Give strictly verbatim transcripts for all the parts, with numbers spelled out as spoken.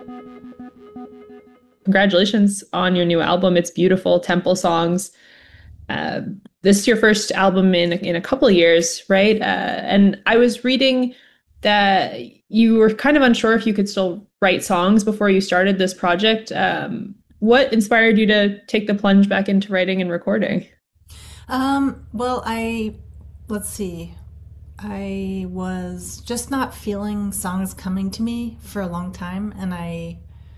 Congratulations on your new album. It's beautiful, temple songs. Uh, this is your first album in in a couple of years, right? Uh, and I was reading that you were kind of unsure if you could still write songs before you started this project. Um, what inspired you to take the plunge back into writing and recording? Um, well, I, let's see. I was just not feeling songs coming to me for a long time, and I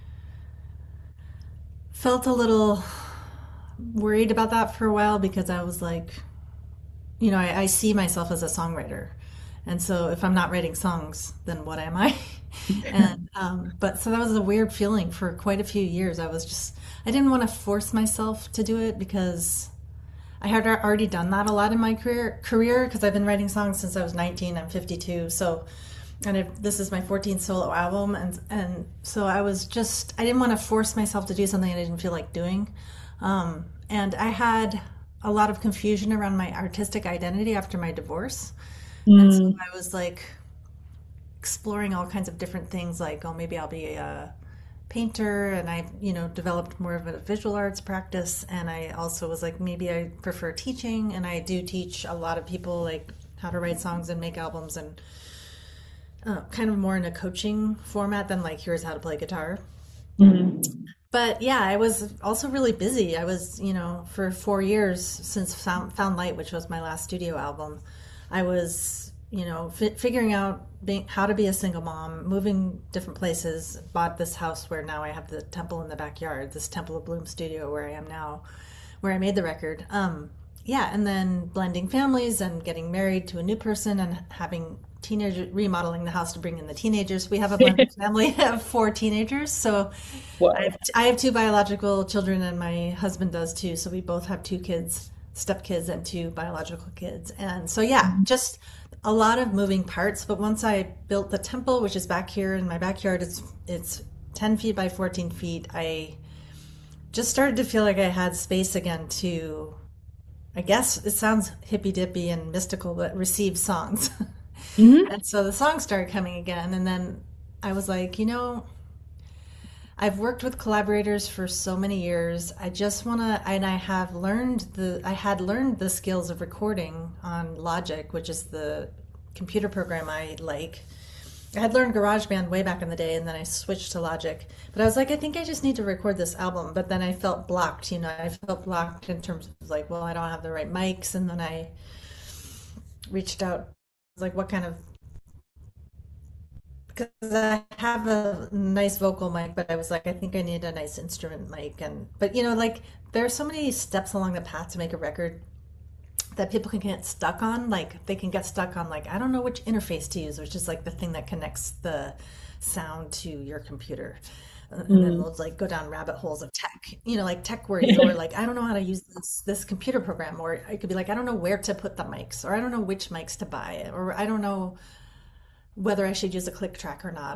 felt a little worried about that for a while because I was like, you know, I, I see myself as a songwriter. And so if I'm not writing songs, then what am I? And, um, but so that was a weird feeling for quite a few years. I was just, I didn't want to force myself to do it because I had already done that a lot in my career career because I've been writing songs since I was nineteen. I'm fifty-two. So, and I've, this is my fourteenth solo album. And, and so I was just, I didn't want to force myself to do something I didn't feel like doing. Um, and I had a lot of confusion around my artistic identity after my divorce. And so Mm. I was like exploring all kinds of different things like, oh, maybe I'll be a painter. And I, you know, developed more of a visual arts practice. And I also was like, maybe I prefer teaching. And I do teach a lot of people like how to write songs and make albums and uh, kind of more in a coaching format than like, here's how to play guitar. Mhm. But yeah, I was also really busy. I was, you know, for four years since Found, Found Light, which was my last studio album, I was, you know, fi figuring out being, how to be a single mom, moving different places, bought this house where now I have the temple in the backyard, this Temple of Bloom studio where I am now, where I made the record. Um, yeah, and then blending families and getting married to a new person and having teenager remodeling the house to bring in the teenagers. We have a blended family of four teenagers, so I Whoa. have I have two biological children, and my husband does too. So we both have two kids, stepkids, and two biological kids. And so yeah, just a lot of moving parts. But once I built the temple, which is back here in my backyard, it's it's ten feet by fourteen feet. I just started to feel like I had space again to, I guess it sounds hippy dippy and mystical, but receive songs. Mhm. And so the songs started coming again, and then I was like, you know, I've worked with collaborators for so many years. I just want to, and I have learned the, I had learned the skills of recording on Logic, which is the computer program I like. I had learned GarageBand way back in the day, and then I switched to Logic. But I was like, I think I just need to record this album. But then I felt blocked, you know, I felt blocked in terms of like, well, I don't have the right mics. And then I reached out, like, what kind of, because I have a nice vocal mic, but I was like, I think I need a nice instrument mic. And but you know, like there are so many steps along the path to make a record that people can get stuck on. Like they can get stuck on like I don't know which interface to use, which is like the thing that connects the sound to your computer. Uh, And then Mm. they'll like go down rabbit holes of tech, you know, like tech worries, or like I don't know how to use this this computer program, or I could be like I don't know where to put the mics, or I don't know which mics to buy, or I don't know whether I should use a click track or not.